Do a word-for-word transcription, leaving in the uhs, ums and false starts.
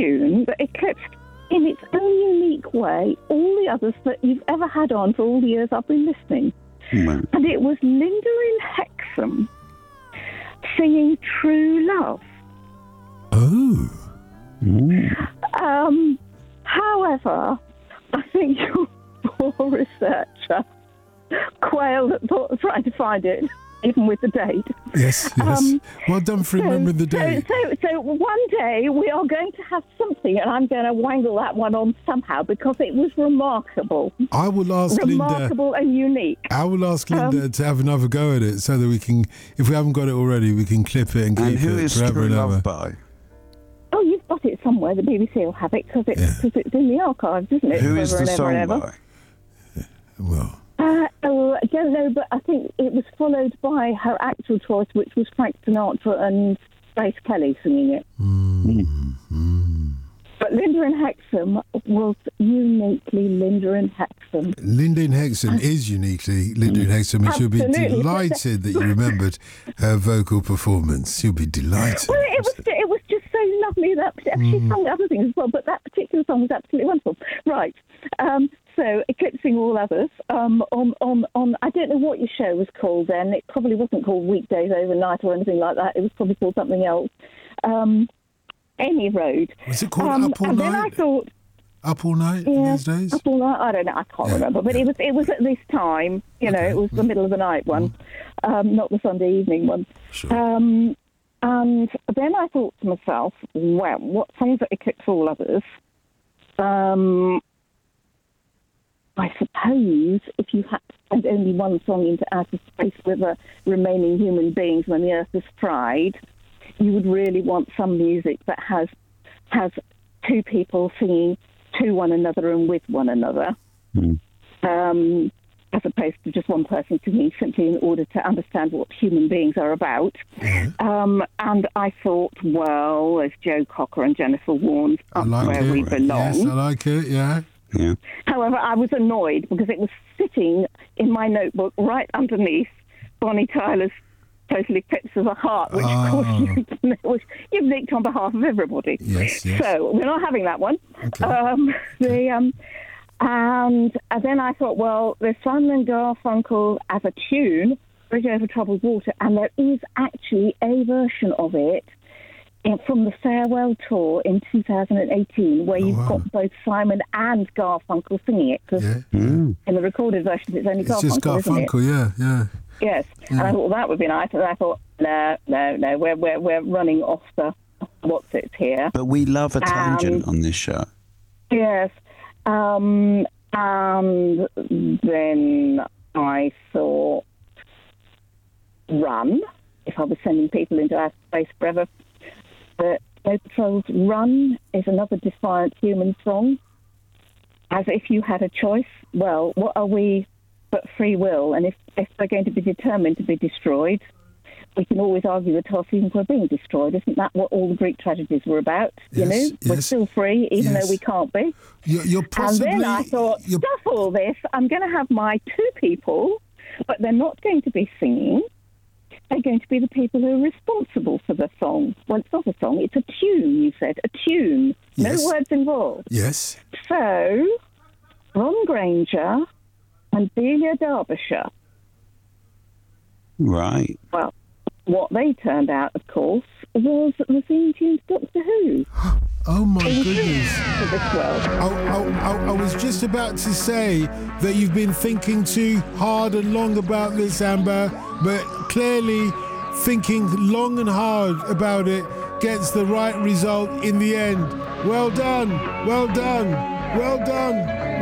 tune that eclipsed in its own unique way all the others that you've ever had on for all the years I've been listening. Wow. And it was Linda in Hexham singing True Love. Oh. Um, however, I think your poor researcher quailed at thought of trying to find it, even with the date. Yes, yes. Um, well done for so, remembering the date. So, so, so one day we are going to have something, and I'm going to wangle that one on somehow because it was remarkable. I will ask remarkable Linda. and unique. I will ask Linda Um, to have another go at it so that we can, if we haven't got it already, we can clip it and keep And who it is forever True and ever. Love by? Oh, you've got it somewhere. The B B C will have it because it's, Yeah. cause it's in the archives, isn't it? Who is Forever the and ever song and ever. by? Well, Uh, oh, I don't know, but I think it was followed by her actual choice, which was Frank Sinatra and Grace Kelly singing it. mm, mm. But Linda in Hexham was uniquely Linda in Hexham. Linda in Hexham is uniquely Linda in Hexham, and she'll be Absolutely. delighted that you remembered her vocal performance. She'll be delighted. Well, it was it was just so lovely that she sung other things as well, but that particular song was absolutely wonderful. Right. Um, so eclipsing all others. Um, on on on. I don't know what your show was called then. It probably wasn't called Weekdays Overnight or anything like that. It was probably called something else. Um, Any Road. Was it called Um, Up All and then I Night? thought, Up All Night in yeah, those days? Up All Night. I don't know. I can't Yeah, remember. But yeah. it was it was at this time. You know, Okay. it was the middle of the night one, um, not the Sunday evening one. Sure. Um, and then I thought to myself, well, what songs that eclipse all others? Um, I suppose if you had to send only one song into outer space with the remaining human beings when the Earth is fried, you would really want some music that has has two people singing to one another and with one another, Mm. um, as opposed to just one person singing simply in order to understand what human beings are about. Um, and I thought, well, there's Joe Cocker and Jennifer Warnes I up like where it. we belong. Yes, I like it, yeah. Yeah. However, I was annoyed because it was sitting in my notebook right underneath Bonnie Tyler's Total Eclipse of the Heart, which, of course, you, which you've linked on behalf of everybody. Yes, yes. So we're not having that one. Okay. Um, the, um, and, and then I thought, well, there's Simon and Garfunkel as a tune, Bridge Over Troubled Water, and there is actually a version of it in, from the Farewell Tour in two thousand eighteen, where you've wow. got both Simon and Garfunkel singing it, because Yeah. Mm. in the recorded version it's only It's Garfunkel, just isn't it? Garfunkel, yeah, yeah. Yes, and I thought that would be nice, and I thought, no, no, no, we're we're we're running off the what's it here. But we love a tangent Um, on this show. Yes, um, and then I thought, Run. If I was sending people into outer space forever, the Snow Patrol's Run is another defiant human song. As if you had a choice. Well, what are we but free will? And if, if we're going to be determined to be destroyed, we can always argue the toss even if we're being destroyed. Isn't that what all the Greek tragedies were about? You Yes, know, we're yes. still free, even Yes. though we can't be. You're, you're possibly... And then I thought, you're- stuff all this. I'm going to have my two people, but they're not going to be singing. They're going to be the people who are responsible for the song. Well, it's not a song, it's a tune, you said. A tune. Yes. No words involved. Yes. So, Ron Granger and Delia Derbyshire. Right. Well, what they turned out, of course, was the theme tune to Doctor Who. Oh, my In goodness. to this world. I, I, I, I was just about to say that you've been thinking too hard and long about this, Amber, but clearly thinking long and hard about it gets the right result in the end. Well done, well done, well done.